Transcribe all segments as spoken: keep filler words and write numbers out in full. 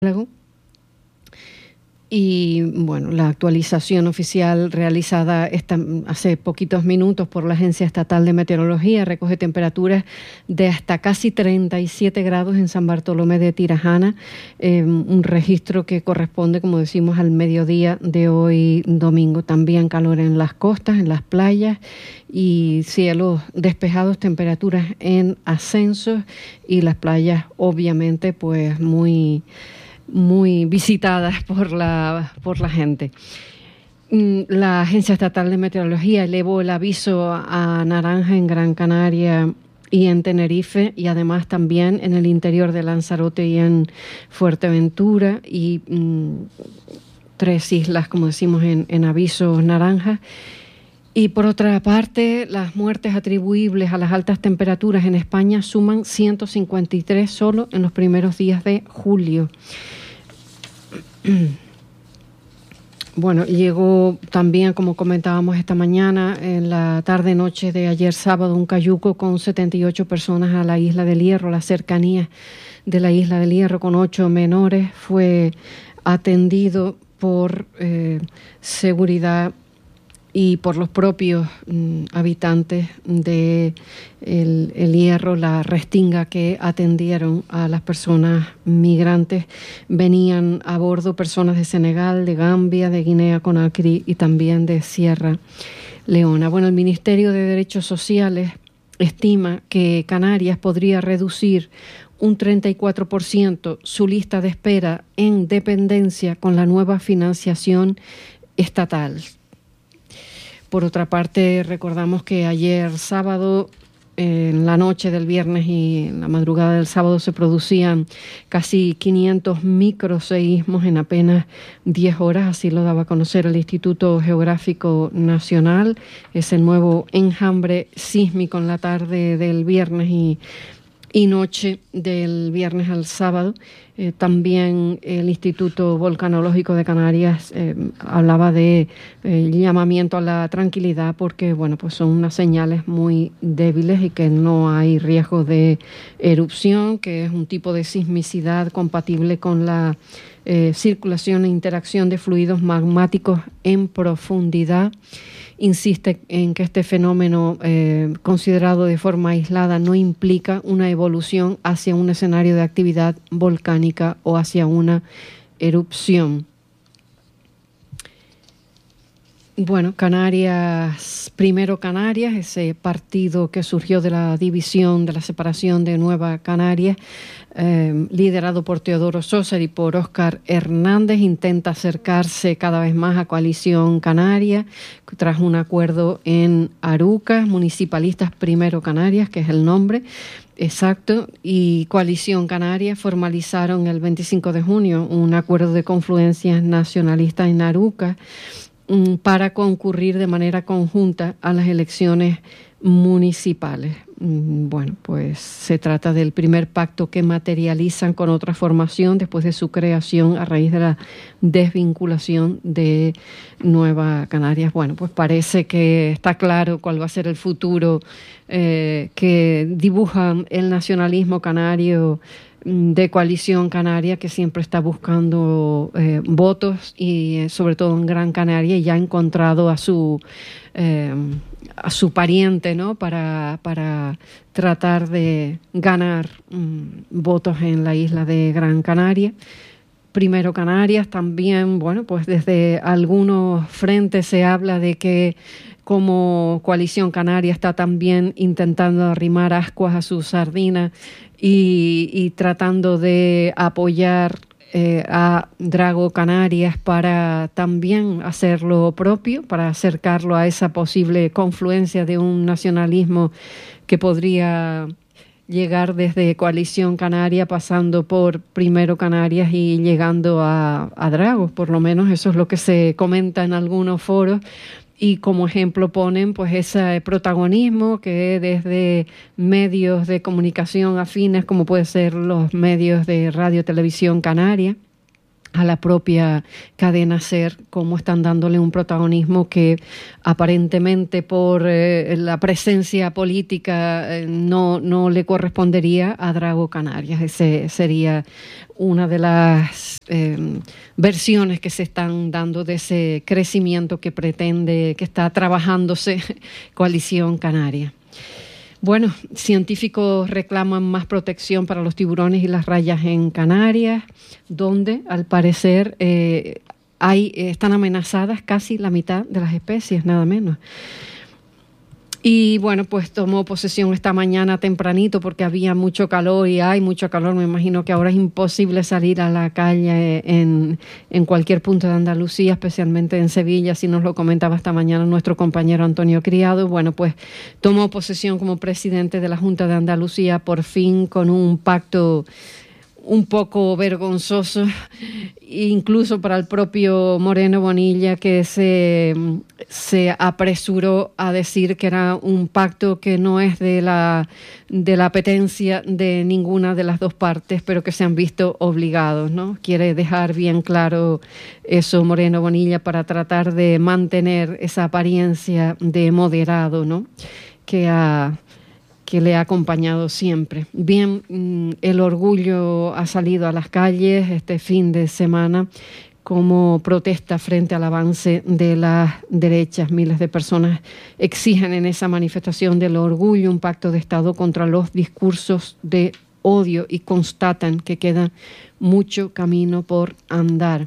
Y bueno, la actualización oficial realizada esta, hace poquitos minutos por la Agencia Estatal de Meteorología recoge temperaturas de hasta casi treinta y siete grados en San Bartolomé de Tirajana, eh, un registro que corresponde, como decimos, al mediodía de hoy domingo. También calor en las costas, en las playas y cielos despejados, temperaturas en ascenso y las playas obviamente pues muy... muy visitadas por la, por la gente. La Agencia Estatal de Meteorología elevó el aviso a naranja en Gran Canaria y en Tenerife, y además también en el interior de Lanzarote y en Fuerteventura, y mmm, tres islas, como decimos, en, en aviso naranja. Y por otra parte, las muertes atribuibles a las altas temperaturas en España suman ciento cincuenta y tres solo en los primeros días de julio. Bueno, llegó también, como comentábamos esta mañana, en la tarde-noche de ayer sábado, un cayuco con setenta y ocho personas a la Isla del Hierro, las cercanías de la Isla del Hierro, con ocho menores. Fue atendido por eh, seguridad y por los propios mm, habitantes de el, el Hierro, la restinga que atendieron a las personas migrantes. Venían a bordo personas de Senegal, de Gambia, de Guinea-Conakry y también de Sierra Leona. Bueno, el Ministerio de Derechos Sociales estima que Canarias podría reducir un treinta y cuatro por ciento su lista de espera en dependencia con la nueva financiación estatal. Por otra parte, recordamos que ayer sábado, en la noche del viernes y en la madrugada del sábado, se producían casi quinientos microseísmos en apenas diez horas, así lo daba a conocer el Instituto Geográfico Nacional. Ese nuevo enjambre sísmico en la tarde del viernes y y noche del viernes al sábado. Eh, también el Instituto Volcanológico de Canarias eh, hablaba de eh, llamamiento a la tranquilidad, porque bueno, pues son unas señales muy débiles y que no hay riesgo de erupción, que es un tipo de sismicidad compatible con la eh, circulación e interacción de fluidos magmáticos en profundidad. Insiste en que este fenómeno, eh, considerado de forma aislada, no implica una evolución hacia un escenario de actividad volcánica o hacia una erupción. Bueno, Canarias, primero Canarias, ese partido que surgió de la división, de la separación de Nueva Canarias, eh, liderado por Teodoro Sócer y por Óscar Hernández, intenta acercarse cada vez más a Coalición Canaria tras un acuerdo en Arucas. Municipalistas Primero Canarias, que es el nombre exacto, y Coalición Canaria formalizaron el veinticinco de junio un acuerdo de confluencias nacionalistas en Arucas para concurrir de manera conjunta a las elecciones municipales. Bueno, pues se trata del primer pacto que materializan con otra formación después de su creación a raíz de la desvinculación de Nueva Canarias. Bueno, pues parece que está claro cuál va a ser el futuro eh, que dibuja el nacionalismo canario de Coalición Canaria, que siempre está buscando eh, votos y eh, sobre todo en Gran Canaria, y ya ha encontrado a su eh, a su pariente, ¿no? Para, para tratar de ganar um, votos en la isla de Gran Canaria. Primero Canarias también, bueno, pues desde algunos frentes se habla de que como Coalición Canaria está también intentando arrimar ascuas a su sardina y, y tratando de apoyar eh, a Drago Canarias para también hacer lo propio, para acercarlo a esa posible confluencia de un nacionalismo que podría llegar desde Coalición Canaria, pasando por Primero Canarias y llegando a, a Dragos. Por lo menos eso es lo que se comenta en algunos foros. Y como ejemplo ponen pues ese protagonismo que desde medios de comunicación afines, como pueden ser los medios de Radio Televisión Canaria, a la propia cadena SER, cómo están dándole un protagonismo que aparentemente por eh, la presencia política eh, no, no le correspondería a Drago Canarias. Ese sería una de las eh, versiones que se están dando de ese crecimiento que pretende, que está trabajándose Coalición Canaria. Bueno, científicos reclaman más protección para los tiburones y las rayas en Canarias, donde al parecer eh, hay, están amenazadas casi la mitad de las especies, nada menos. Y bueno, pues tomó posesión esta mañana tempranito porque había mucho calor y hay mucho calor. Me imagino que ahora es imposible salir a la calle en, en cualquier punto de Andalucía, especialmente en Sevilla, si nos lo comentaba esta mañana nuestro compañero Antonio Criado. Bueno, pues tomó posesión como presidente de la Junta de Andalucía, por fin con un pacto un poco vergonzoso, incluso para el propio Moreno Bonilla, que se, se apresuró a decir que era un pacto que no es de la, de la apetencia de ninguna de las dos partes, pero que se han visto obligados, ¿no? Quiere dejar bien claro eso Moreno Bonilla para tratar de mantener esa apariencia de moderado, ¿no?, que ha... que le ha acompañado siempre. Bien, el orgullo ha salido a las calles este fin de semana como protesta frente al avance de las derechas. Miles de personas exigen en esa manifestación del orgullo un pacto de Estado contra los discursos de odio y constatan que queda mucho camino por andar.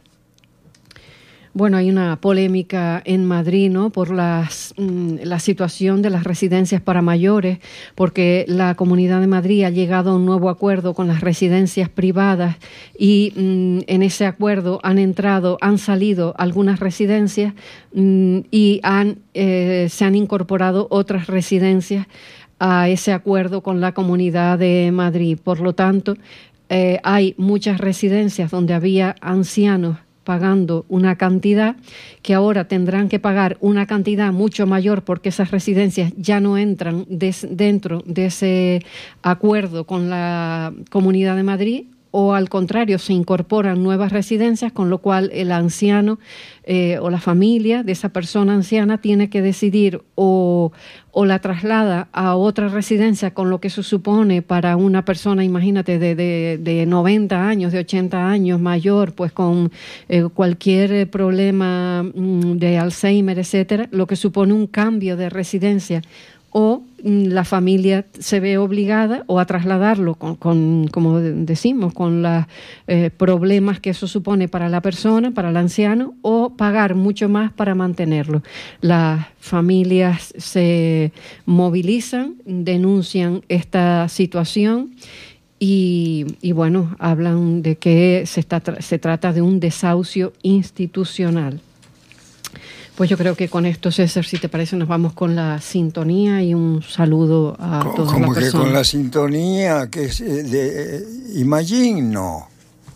Bueno, hay una polémica en Madrid, ¿no?, por las, mm, la situación de las residencias para mayores, porque la Comunidad de Madrid ha llegado a un nuevo acuerdo con las residencias privadas y mm, en ese acuerdo han entrado, han salido algunas residencias mm, y han, eh, se han incorporado otras residencias a ese acuerdo con la Comunidad de Madrid. Por lo tanto, eh, hay muchas residencias donde había ancianos pagando una cantidad que ahora tendrán que pagar una cantidad mucho mayor porque esas residencias ya no entran des, dentro de ese acuerdo con la Comunidad de Madrid, o al contrario, se incorporan nuevas residencias, con lo cual el anciano eh, o la familia de esa persona anciana tiene que decidir o, o la traslada a otra residencia, con lo que eso supone para una persona, imagínate, de, de, de noventa años, de ochenta años, mayor, pues con eh, cualquier problema mm, de Alzheimer, etcétera, lo que supone un cambio de residencia, o la familia se ve obligada o a trasladarlo con, con como decimos, con los eh, problemas que eso supone para la persona, para el anciano, o pagar mucho más para mantenerlo. Las familias se movilizan, denuncian esta situación y, y bueno, hablan de que se, está, se trata de un desahucio institucional. Pues yo creo que con esto, César, si te parece, nos vamos con la sintonía y un saludo a ¿Cómo, todas ¿cómo las personas. ¿Cómo que con la sintonía que es de eh, Imagine? No.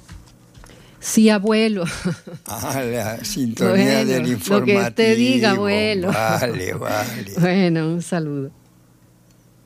Sí, abuelo. Ah, la sintonía bueno, del informativo. Lo que usted diga, abuelo. Vale, vale. Bueno, un saludo.